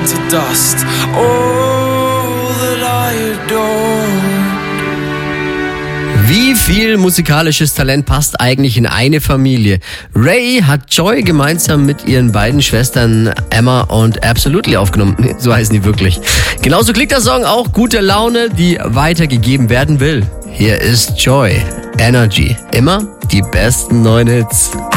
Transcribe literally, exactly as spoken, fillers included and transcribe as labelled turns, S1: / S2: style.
S1: to dust. All that I adore.
S2: Wie viel musikalisches Talent passt eigentlich in eine Familie? Ray hat Joy gemeinsam mit ihren beiden Schwestern Emma und Absolutely aufgenommen. So heißen die wirklich. Genauso klingt der Song auch. Gute Laune, die weitergegeben werden will. Hier ist Joy. Energy. Immer die besten neuen Hits.